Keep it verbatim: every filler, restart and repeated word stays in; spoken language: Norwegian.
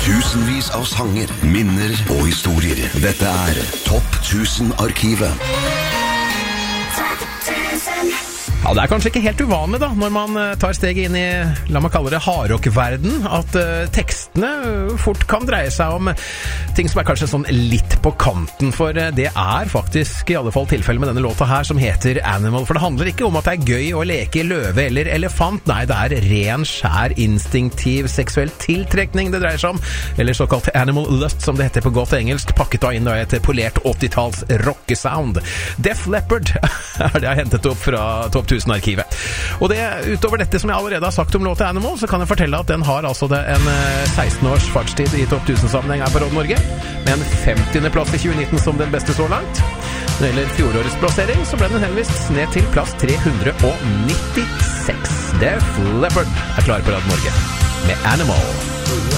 Tusenvis av sanger, minner og historier. Dette er Topp tusen-arkivet. Ja, det er kanskje ikke helt uvanlig da, når man tar steget inn i, la meg kalle det, hardrock-verden, at uh, tekstene fort kan dreie seg om ting som er kanskje sånn litt på kanten, for uh, det er faktisk i alle fall tilfellet med denne låta her som heter Animal, for det handler ikke om at det er gøy å leke løve eller elefant, nei, det er ren, skjær, instinktiv, seksuell tiltrekning det dreier seg om, eller såkalt animal lust, som det heter på godt engelsk, pakket da inn da et polert åttitalls rockesound. Def Leppard er det jeg har hentet opp fra Topp tusen-arkivet. Og det, utover dette som jeg allerede har sagt om låta Animal, så kan jeg fortelle at den har altså det en seksten års fartstid i Topp tusen-sammenheng her på Radio Norge, med en femtiende plass i tjue nitten som den beste så langt. Når det gjelder fjorårets plassering, så ble den henvist ned til plass tre hundre nittiseks. Def Leppard er klar på Radio Norge med Animal.